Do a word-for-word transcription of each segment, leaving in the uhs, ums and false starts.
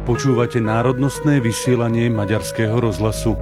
Počúvate národnostné vysielanie Maďarského rozhlasu.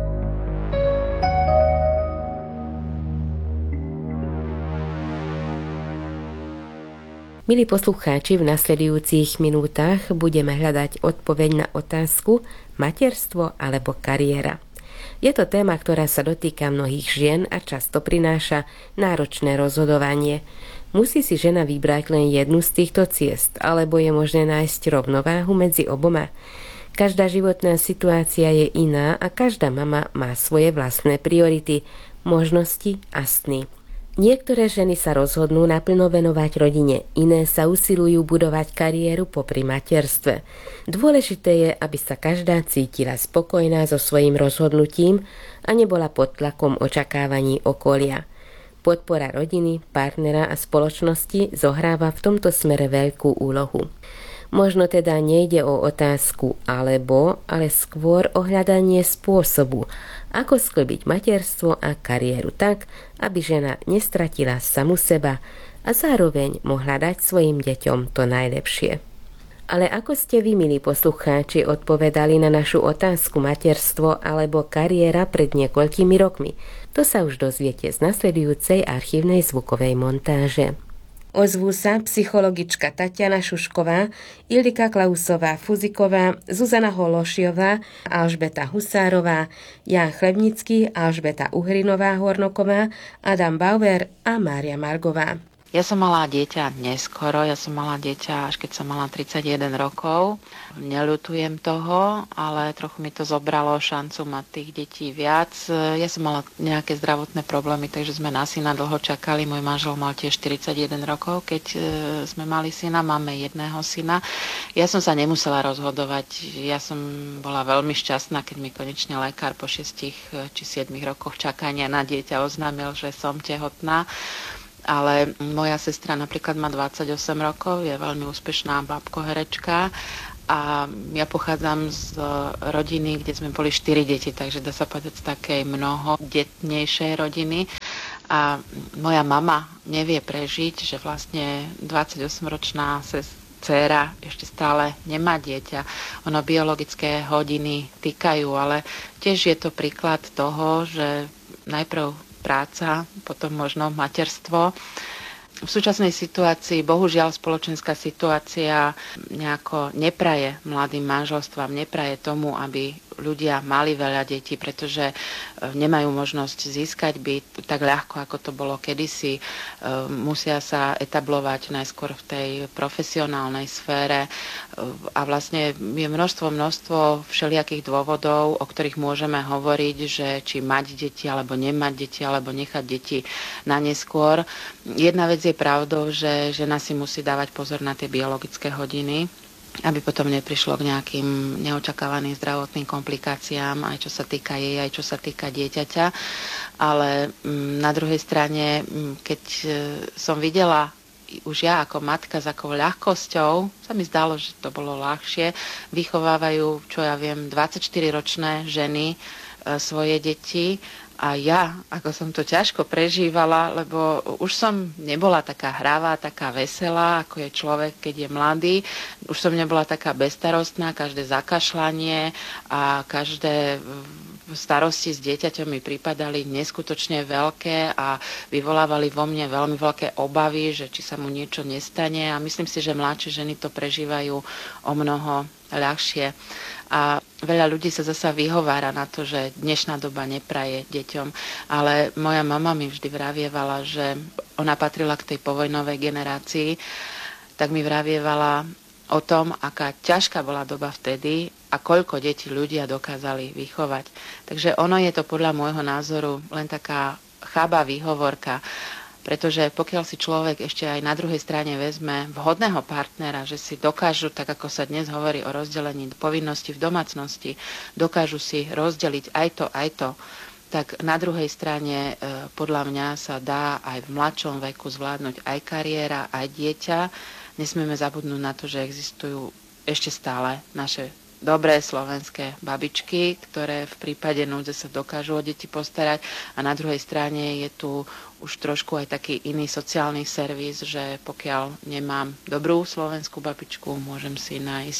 Milí poslucháči, v nasledujúcich minútach budeme hľadať odpoveď na otázku materstvo alebo kariéra. Je to téma, ktorá sa dotýka mnohých žien a často prináša náročné rozhodovanie. Musí si žena vybrať len jednu z týchto ciest, alebo je možné nájsť rovnováhu medzi oboma. Každá životná situácia je iná a každá mama má svoje vlastné priority, možnosti a sny. Niektoré ženy sa rozhodnú naplno venovať rodine, iné sa usilujú budovať kariéru popri materstve. Dôležité je, aby sa každá cítila spokojná so svojím rozhodnutím a nebola pod tlakom očakávaní okolia. Podpora rodiny, partnera a spoločnosti zohráva v tomto smere veľkú úlohu. Možno teda nejde o otázku alebo, ale skôr o hľadanie spôsobu, ako sklbiť materstvo a kariéru tak, aby žena nestratila samu seba a zároveň mohla dať svojim deťom to najlepšie. Ale ako ste vy, milí poslucháči, odpovedali na našu otázku materstvo alebo kariéra pred niekoľkými rokmi? To sa už dozviete z nasledujúcej archívnej zvukovej montáže. Ozvú sa psychologička Tatiana Šušková, Ildika Klausová-Fuziková, Zuzana Hološiová, Alžbeta Husárová, Ján Chlebnický, Alžbeta Uhrinová-Hornoková, Adam Bauer a Mária Margová. Ja som mala dieťa neskoro, ja som mala dieťa až keď som mala tridsaťjeden rokov. Neľutujem toho, ale trochu mi to zobralo šancu mať tých detí viac. Ja som mala nejaké zdravotné problémy, takže sme na syna dlho čakali. Môj manžel mal tiež štyridsaťjeden rokov, keď sme mali syna, máme jedného syna. Ja som sa nemusela rozhodovať. Ja som bola veľmi šťastná, keď mi konečne lekár po šiestich či siedmich rokoch čakania na dieťa oznámil, že som tehotná. Ale moja sestra napríklad má dvadsaťosem rokov, je veľmi úspešná babko-herečka a ja pochádzam z rodiny, kde sme boli štyri deti, takže dá sa povedať z takej mnohodetnejšej rodiny. A moja mama nevie prežiť, že vlastne dvadsaťosemročná dcéra ešte stále nemá dieťa. Ono biologické hodiny týkajú, ale tiež je to príklad toho, že najprv práca, potom možno materstvo. V súčasnej situácii, bohužiaľ, spoločenská situácia nejako nepraje mladým manželstvám, nepraje tomu, aby ľudia mali veľa detí, pretože nemajú možnosť získať byt tak ľahko, ako to bolo kedysi. Musia sa etablovať najskôr v tej profesionálnej sfére a vlastne je množstvo, množstvo všelijakých dôvodov, o ktorých môžeme hovoriť, že či mať deti, alebo nemať deti, alebo nechať deti na neskôr. Jedna vec je pravdou, že žena si musí dávať pozor na tie biologické hodiny, aby potom neprišlo k nejakým neočakávaným zdravotným komplikáciám, aj čo sa týka jej, aj čo sa týka dieťaťa. Ale na druhej strane, keď som videla už ja ako matka s akou ľahkosťou, sa mi zdalo, že to bolo ľahšie, vychovávajú, čo ja viem, dvadsaťštyriročné ženy svoje deti. A ja, ako som to ťažko prežívala, lebo už som nebola taká hravá, taká veselá, ako je človek, keď je mladý. Už som nebola taká bezstarostná, každé zakašľanie a každé starosti s dieťaťom mi pripadali neskutočne veľké a vyvolávali vo mne veľmi veľké obavy, že či sa mu niečo nestane. A myslím si, že mladšie ženy to prežívajú o mnoho ľahšie. A veľa ľudí sa zasa vyhovára na to, že dnešná doba nepraje deťom. Ale moja mama mi vždy vravievala, že ona patrila k tej povojnovej generácii, tak mi vravievala o tom, aká ťažká bola doba vtedy a koľko detí ľudia dokázali vychovať. Takže ono je to podľa môjho názoru len taká chába výhovorka. Pretože pokiaľ si človek ešte aj na druhej strane vezme vhodného partnera, že si dokážu, tak ako sa dnes hovorí o rozdelení povinností v domácnosti, dokážu si rozdeliť aj to, aj to, tak na druhej strane podľa mňa sa dá aj v mladšom veku zvládnuť aj kariéra, aj dieťa. Nesmieme zabudnúť na to, že existujú ešte stále naše dobré slovenské babičky, ktoré v prípade núdze sa dokážu o deti postarať a na druhej strane je tu už trošku aj taký iný sociálny servis, že pokiaľ nemám dobrú slovenskú babičku, môžem si nájsť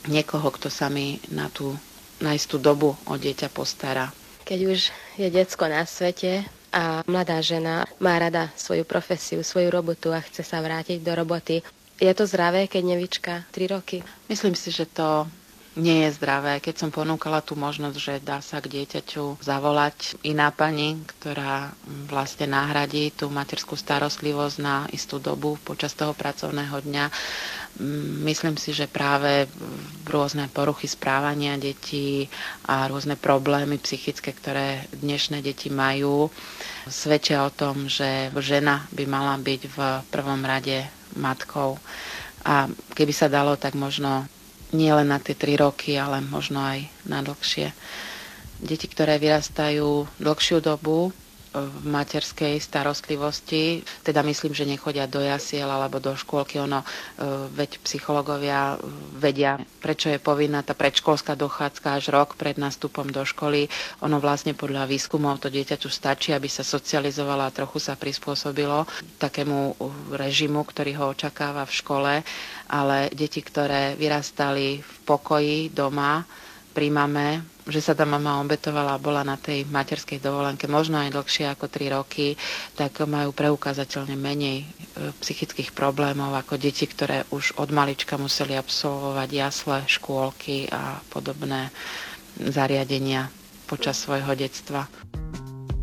niekoho, kto sa mi na tú na istú dobu o dieťa postará. Keď už je decko na svete a mladá žena má rada svoju profesiu, svoju robotu a chce sa vrátiť do roboty, je to zdravé, keď nevyčká tri roky? Myslím si, že to nie je zdravé. Keď som ponúkala tú možnosť, že dá sa k dieťaťu zavolať iná pani, ktorá vlastne nahradí tú materskú starostlivosť na istú dobu počas toho pracovného dňa, myslím si, že práve rôzne poruchy správania detí a rôzne problémy psychické, ktoré dnešné deti majú, svedčia o tom, že žena by mala byť v prvom rade matkou. A keby sa dalo, tak možno nie len na tie tri roky, ale možno aj na dlhšie. Deti, ktoré vyrastajú dlhšiu dobu v materskej starostlivosti, teda myslím, že nechodia do jasiel alebo do škôlky, ono, veď psychológovia vedia, prečo je povinná tá predškolská dochádzka až rok pred nástupom do školy. Ono vlastne podľa výskumov to dieťaťu stačí, aby sa socializovalo a trochu sa prispôsobilo takému režimu, ktorý ho očakáva v škole, ale deti, ktoré vyrastali v pokoji doma pri mame, že sa tá mama obetovala a bola na tej materskej dovolenke možno aj dlhšie ako tri roky, tak majú preukázateľne menej psychických problémov ako deti, ktoré už od malička museli absolvovať jasle, škôlky a podobné zariadenia počas svojho detstva.